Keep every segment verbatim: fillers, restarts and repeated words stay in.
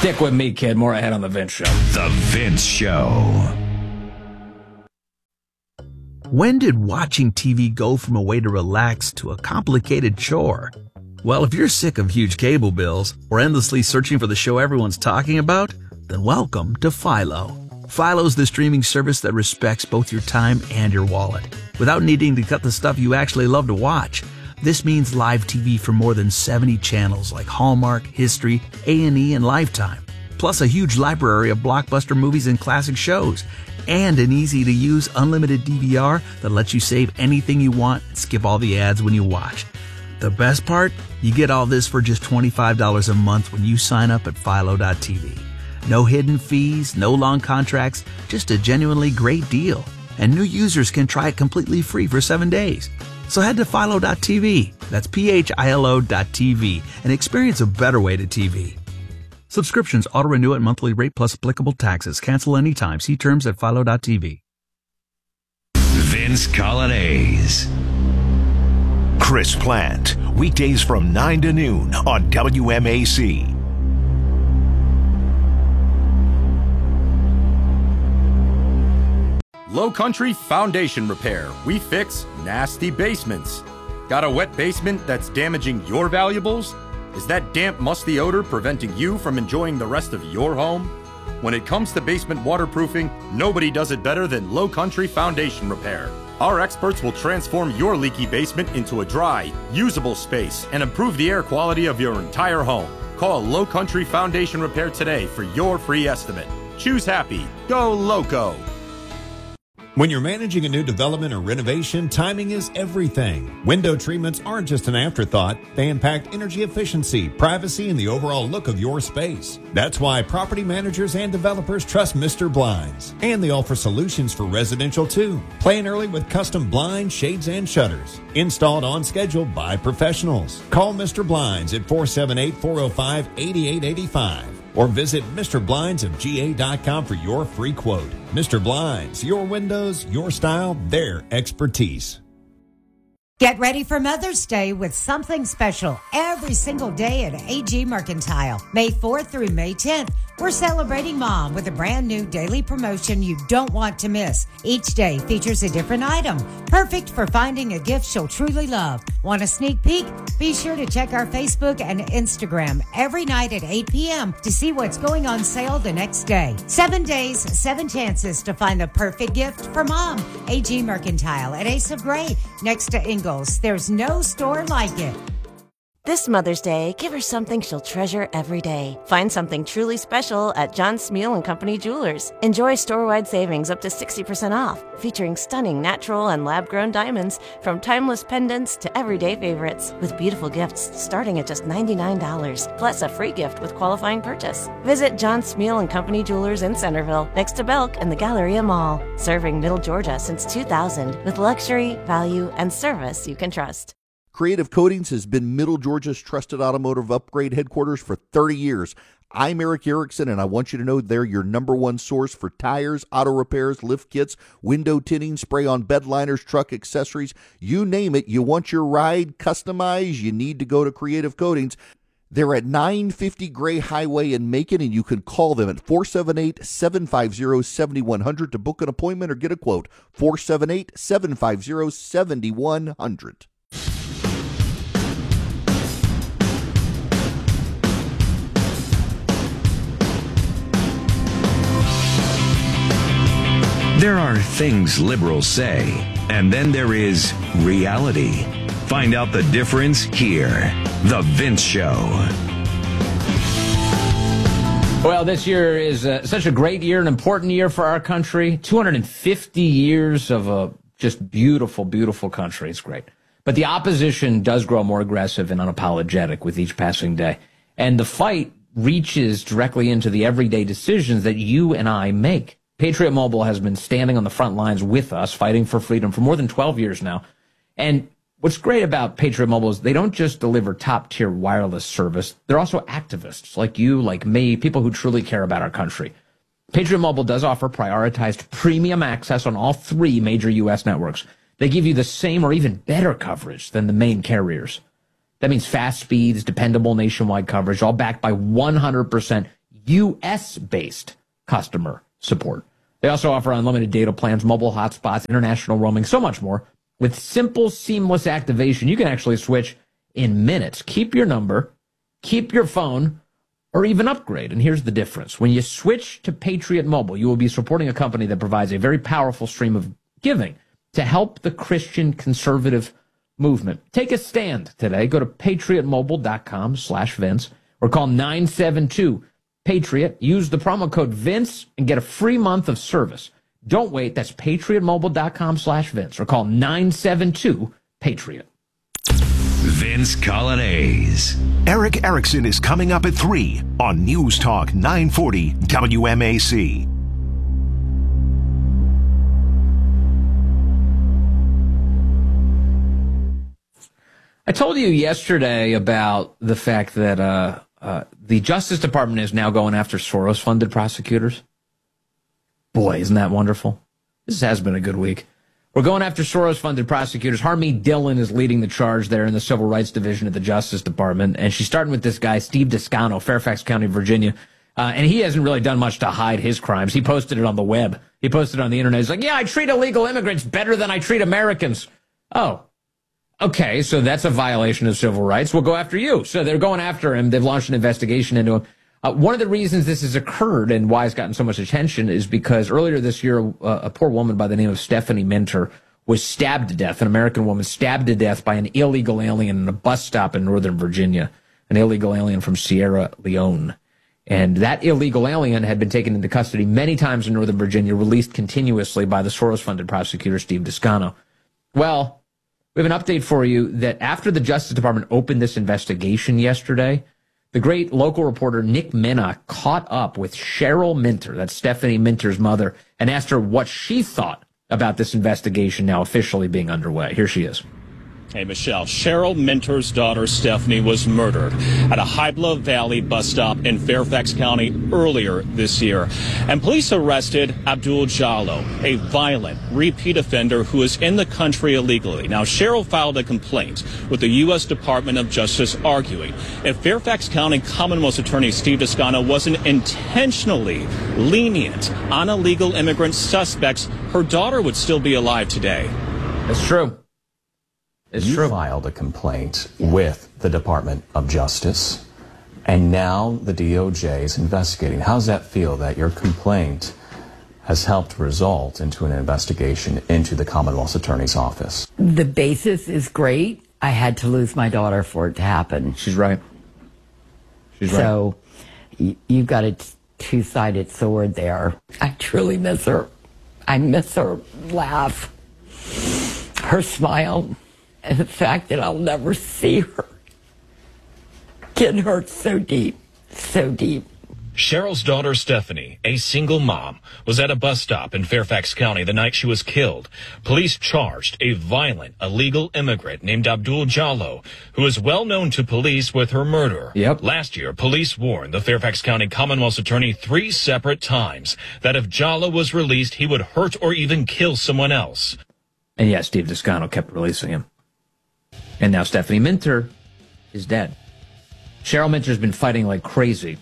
Stick with me, kid. More ahead on The Vince Show. The Vince Show. When did watching T V go from a way to relax to a complicated chore? Well, if you're sick of huge cable bills or endlessly searching for the show everyone's talking about, then welcome to Philo. Philo's the streaming service that respects both your time and your wallet, without needing to cut the stuff you actually love to watch. This means live T V for more than seventy channels like Hallmark, History, A and E, and Lifetime, plus a huge library of blockbuster movies and classic shows, and an easy-to-use unlimited D V R that lets you save anything you want and skip all the ads when you watch. The best part? You get all this for just twenty-five dollars a month when you sign up at Philo dot T V. No hidden fees, no long contracts, just a genuinely great deal. And new users can try it completely free for seven days. So head to Philo dot T V, that's P H I L O dot T V, and experience a better way to T V. Subscriptions auto-renew at monthly rate plus applicable taxes. Cancel anytime. See terms at Philo dot T V. Vince Colonnese. Chris Plant, weekdays from nine to noon on W M A C. Low Country Foundation Repair. We fix nasty basements. Got a wet basement that's damaging your valuables? Is that damp, musty odor preventing you from enjoying the rest of your home? When it comes to basement waterproofing, nobody does it better than Low Country Foundation Repair. Our experts will transform your leaky basement into a dry, usable space and improve the air quality of your entire home. Call Low Country Foundation Repair today for your free estimate. Choose happy. Go Loco. When you're managing a new development or renovation, timing is everything. Window treatments aren't just an afterthought. They impact energy efficiency, privacy, and the overall look of your space. That's why property managers and developers trust Mister Blinds. And they offer solutions for residential too. Plan early with custom blinds, shades, and shutters. Installed on schedule by professionals. Call Mister Blinds at four seven eight, four oh five, eight eight eight five. Or visit Mister Blinds of G A dot com for your free quote. Mister Blinds, your windows, your style, their expertise. Get ready for Mother's Day with something special every single day at A G Mercantile. May fourth through May tenth, we're celebrating Mom with a brand new daily promotion you don't want to miss. Each day features a different item, perfect for finding a gift she'll truly love. Want a sneak peek? Be sure to check our Facebook and Instagram every night at eight p.m. to see what's going on sale the next day. Seven days, seven chances to find the perfect gift for Mom. A G Mercantile at Asa Gray, next to Ingalls. There's no store like it. This Mother's Day, give her something she'll treasure every day. Find something truly special at John Smeal and Company Jewelers. Enjoy store-wide savings up to sixty percent off, featuring stunning natural and lab-grown diamonds from timeless pendants to everyday favorites, with beautiful gifts starting at just ninety-nine dollars, plus a free gift with qualifying purchase. Visit John Smeal and Company Jewelers in Centerville, next to Belk and the Galleria Mall, serving Middle Georgia since two thousand, with luxury, value, and service you can trust. Creative Coatings has been Middle Georgia's trusted automotive upgrade headquarters for thirty years. I'm Eric Erickson, and I want you to know they're your number one source for tires, auto repairs, lift kits, window tinting, spray-on bed liners, truck accessories. You name it, you want your ride customized, you need to go to Creative Coatings. They're at nine fifty Gray Highway in Macon, and you can call them at four seven eight, seven five zero, seven one zero zero to book an appointment or get a quote. four seven eight, seven five zero, seven one zero zero. There are things liberals say, and then there is reality. Find out the difference here. The Vince Show. Well, this year is uh, such a great year, an important year for our country. two hundred fifty years of a just beautiful, beautiful country. It's great. But the opposition does grow more aggressive and unapologetic with each passing day. And the fight reaches directly into the everyday decisions that you and I make. Patriot Mobile has been standing on the front lines with us, fighting for freedom for more than twelve years now. And what's great about Patriot Mobile is they don't just deliver top-tier wireless service. They're also activists like you, like me, people who truly care about our country. Patriot Mobile does offer prioritized premium access on all three major U S networks. They give you the same or even better coverage than the main carriers. That means fast speeds, dependable nationwide coverage, all backed by one hundred percent U S-based customer support. They also offer unlimited data plans, mobile hotspots, international roaming, so much more. With simple, seamless activation, you can actually switch in minutes. Keep your number, keep your phone, or even upgrade. And here's the difference. When you switch to Patriot Mobile, you will be supporting a company that provides a very powerful stream of giving to help the Christian conservative movement. Take a stand today. Go to patriotmobile.com slash Vince or call nine seven two Patriot. Use the promo code Vince and get a free month of service. Don't wait. That's patriotmobile.com slash Vince or call nine seven two Patriot. Vince Colonnese. Eric Erickson is coming up at three on News Talk nine forty W M A C. I told you yesterday about the fact that uh, uh, the Justice Department is now going after Soros-funded prosecutors. Boy, isn't that wonderful? This has been a good week. We're going after Soros-funded prosecutors. Harmeet Dillon is leading the charge there in the Civil Rights Division of the Justice Department, and she's starting with this guy, Steve Descano, Fairfax County, Virginia. Uh, and he hasn't really done much to hide his crimes. He posted it on the web. He posted it on the internet. He's like, yeah, I treat illegal immigrants better than I treat Americans. Oh. Okay, so that's a violation of civil rights. We'll go after you. So they're going after him. They've launched an investigation into him. Uh, one of the reasons this has occurred and why it's gotten so much attention is because earlier this year, uh, a poor woman by the name of Stephanie Minter was stabbed to death, an American woman stabbed to death by an illegal alien in a bus stop in Northern Virginia, an illegal alien from Sierra Leone. And that illegal alien had been taken into custody many times in Northern Virginia, released continuously by the Soros-funded prosecutor, Steve Descano. Well, we have an update for you that after the Justice Department opened this investigation yesterday, the great local reporter Nick Minna caught up with Cheryl Minter, that's Stephanie Minter's mother, and asked her what she thought about this investigation now officially being underway. Here she is. Hey, Michelle. Cheryl Minter's daughter, Stephanie, was murdered at a Hybla Valley bus stop in Fairfax County earlier this year. And police arrested Abdul Jallo, a violent repeat offender who is in the country illegally. Now, Cheryl filed a complaint with the U S Department of Justice arguing if Fairfax County Commonwealth's Attorney Steve Descano wasn't intentionally lenient on illegal immigrant suspects, her daughter would still be alive today. That's true. It's you true. filed a complaint with the Department of Justice, and now the D O J is investigating. How does that feel that your complaint has helped result into an investigation into the Commonwealth's Attorney's Office? The basis is great. I had to lose my daughter for it to happen. She's right. She's right. So y- you've got a t- two-sided sword there. I truly miss her. I miss her laugh, her smile. And the fact that I'll never see her. It hurts so deep, so deep. Cheryl's daughter, Stephanie, a single mom, was at a bus stop in Fairfax County the night she was killed. Police charged a violent, illegal immigrant named Abdul Jallo, who is well known to police with her murder. Yep. Last year, police warned the Fairfax County Commonwealth's attorney three separate times that if Jallo was released, he would hurt or even kill someone else. And yes, Steve Descano kept releasing him. And now Stephanie Minter is dead. Cheryl Minter's been fighting like crazy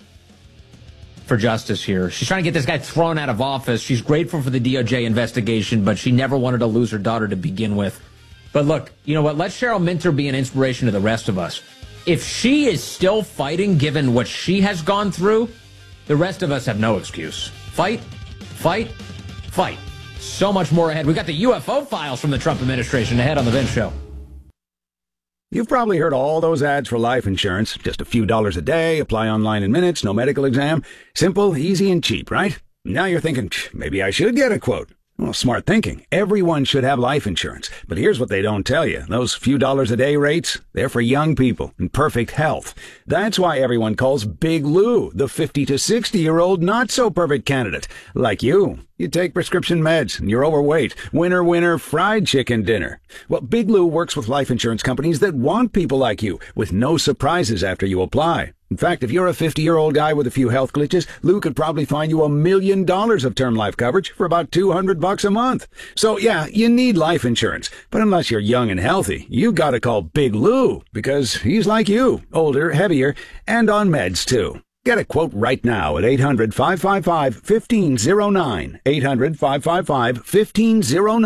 for justice here. She's trying to get this guy thrown out of office. She's grateful for the D O J investigation, but she never wanted to lose her daughter to begin with. But look, you know what? Let Cheryl Minter be an inspiration to the rest of us. If she is still fighting, given what she has gone through, the rest of us have no excuse. Fight, fight, fight. So much more ahead. We got the U F O files from the Trump administration ahead on The Vince Show. You've probably heard all those ads for life insurance. Just a few dollars a day, apply online in minutes, no medical exam. Simple, easy, and cheap, right? Now you're thinking, maybe I should get a quote. Well, smart thinking. Everyone should have life insurance. But here's what they don't tell you. Those few dollars a day rates, they're for young people in perfect health. That's why everyone calls Big Lou the fifty to sixty-year-old not-so-perfect candidate. Like you. You take prescription meds, and you're overweight. Winner, winner, fried chicken dinner. Well, Big Lou works with life insurance companies that want people like you, with no surprises after you apply. In fact, if you're a fifty-year-old guy with a few health glitches, Lou could probably find you a million dollars of term life coverage for about two hundred bucks a month. So yeah, you need life insurance. But unless you're young and healthy, you gotta call Big Lou, because he's like you, older, heavier, and on meds too. Get a quote right now at eight hundred, five five five, one five zero nine. eight hundred, five five five, one five zero nine.